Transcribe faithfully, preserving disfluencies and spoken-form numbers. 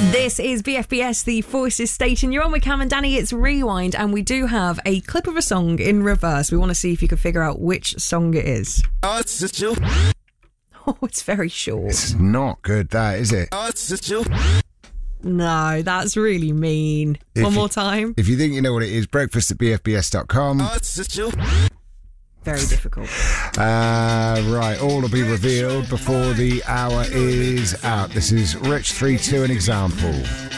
This is B F B S, the Forces Station. You're on with Cam and Danny. It's Rewind, and we do have a clip of a song in reverse. We want to see if you can figure out which song it is. Oh, it's very short. It's not good, that, is it? No, that's really mean. If One you- more time. If you think you know what it is, breakfast at b f b s dot com. Very difficult. Uh, right, all will be revealed before the hour is out. This is Rich three two, an example.